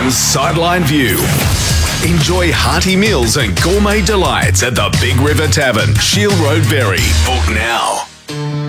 FM's Sideline View. Enjoy hearty meals and gourmet delights at the Big River Tavern, Shield Road, Berry. Book now.